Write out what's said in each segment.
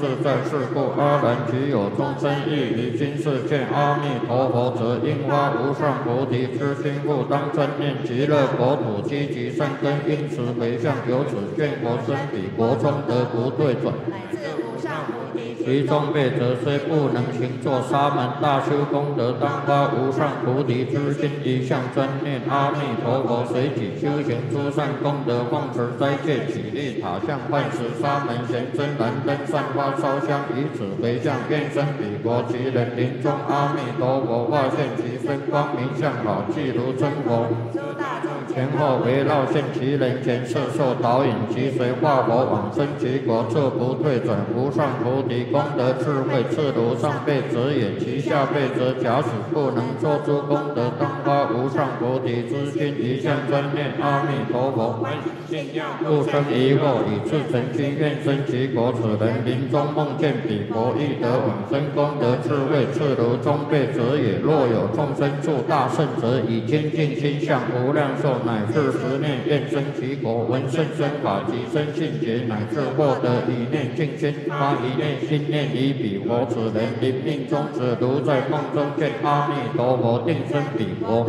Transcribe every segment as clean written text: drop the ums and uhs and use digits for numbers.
自在是故。阿难，即有众生亦于今世见阿弥陀佛者，应发无上菩提之心故，当真念极乐国土积极善根，因此回向由此见佛身彼国中得不退转。其中辈者虽不能行作沙门大修功德，当发无上菩提之心，一向专念阿弥陀佛，随己修行诸善功德，奉持斋戒，起立塔像，饭食沙门贤真燃灯，散花烧香，以此回向，愿生彼国，其人临终阿弥陀佛化现其身，光明相好，即如真佛。前后围绕现其人前，摄受导引，即随化佛往生其国，这不退转无上菩提功德智慧，次如上辈者也，其下辈者假使不能作诸功德，当发无上菩提之心，一向专念阿弥陀佛，不生疑惑，以至诚心愿生其国。此人临终梦见彼国，亦得往生功德智慧，次如中辈者也。若有众生住大圣者，以精进心向无量寿，乃至十念愿生其国，闻甚深法及生信解，乃至获得一念净心，发一念心念以彼国。此人临命终时，如在梦中见阿弥陀佛，定生彼国。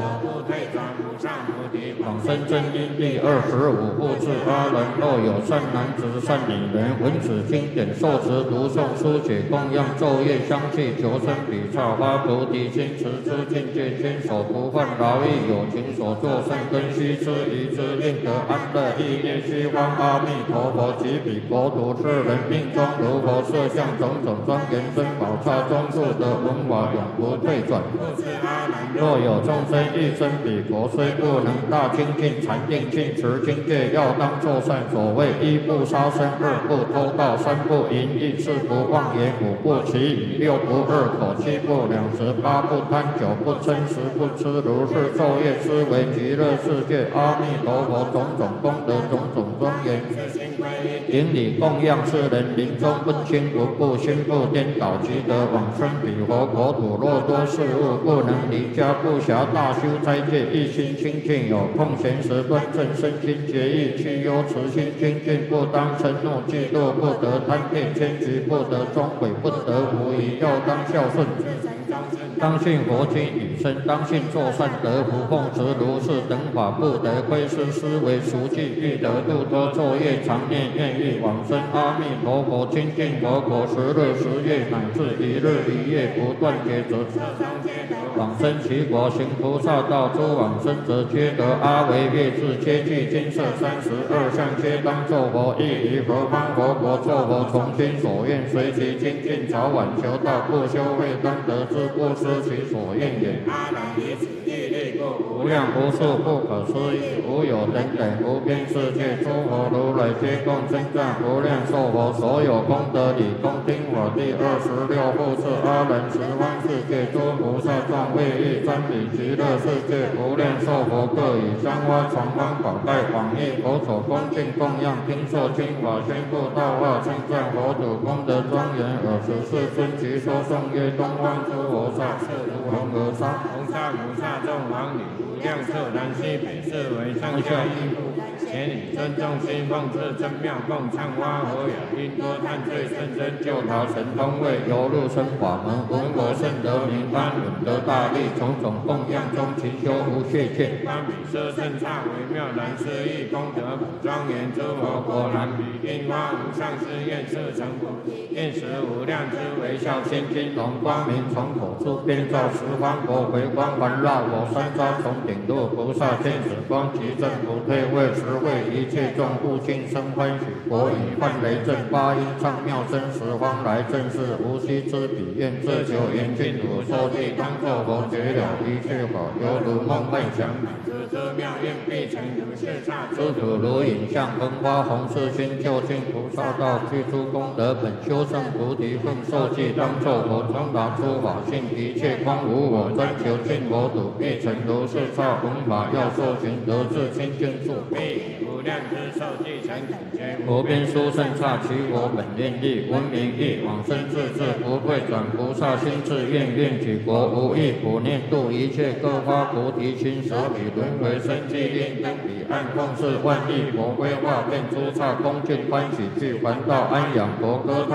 往生真因第25部至阿难，若有善男子善女人，闻此经典，受持读诵书写供养昼夜相继，求生彼刹，发菩提心，持之境界，坚守不犯劳役，有情所作善根，须知一之，令得安乐，意念虚妄阿弥陀佛及彼国土之人，命中如佛设相，种种庄严珍宝刹中住得文法，永不退转。若有众生欲生彼国，虽不能大精进禅定尽持经戒，要当作善。所谓一不杀生，二不偷盗，三不淫逸，四不妄言，五不绮语，六不二口，七不两舌，八不贪酒，不嗔，十不痴。如是昼夜思维极乐世界阿弥陀佛种种功德，种种庄严，顶礼供养世人，临终不轻不怖，心不颠倒，即得往生彼佛国土。若多事物不能离家，不暇大修斋戒，一心清净，有空闲时端正身心节义，去忧慈心精进，不当嗔怒嫉妒，不得贪恋迁居，不得终毁，不得无疑，要当孝顺，当信佛经语声，当信作善得福，奉持如是等法，不得窥视思维熟记，欲得度脱昼夜常念，愿欲往生阿弥陀佛清净佛国，10日10夜乃至1日1夜不断绝者，往生其国。行菩萨道诸往生者，皆得阿惟越致，皆具金色32相，皆当作佛，亦于何方佛国作佛，从心所愿，随其精进，早晚求道，不修慧当得之，不失其所愿也。阿难，以此地力故，无量无数不可思议，无有等等无边世界，诸佛如来皆共称赞无量寿佛，所有功德理恭听我第26部至阿难十方世界诸菩萨众，为欲瞻礼极乐世界无量寿佛，各以香花传方宝盖广益佛所恭敬供养，听受经法，宣布道化，称赞佛土功德庄严。尔时世尊即说颂曰：东方诸佛刹，是如恒河沙，红沙如刹众王女，无量色南西北，是为上下一部。前以尊重心奉至真妙供，唱花和雅，因多叹罪甚深，救逃神通位，游入生法门，闻我甚得名般，闻得大利，种种供养中，勤修无懈怠。般比舍甚刹微妙难思议，功德普庄严，诸佛果然比因花无上誓愿，设成佛，愿时无量之微笑千金龙，光明从口出，遍照十方国，回光环绕我三匝，从顶入菩萨天使光，其正不退位，实为一切众护尽生欢喜。国以梵雷震八音唱妙声，十方来正是无息之彼，愿自求严净土，受记当作佛，觉了一切法，犹如梦幻想。这妙愿必成如是刹，诸土如影像，分花红世心，究竟菩萨道，具诸功德本，修圣菩提分，受记当作佛，通达诸法性，一切光无我，专求净佛土，必成如是刹。闻法要受寻，得至清净处，必无量之受记成苦觉。无边殊胜刹，其我本愿力，闻名义，往生自治，不退转。菩萨心志愿，愿举国无异，普念度一切，各发菩提心，舍彼轮回生机令，登彼岸，奉事万亿佛规划，遍诸刹恭敬欢喜，具还道安养佛歌。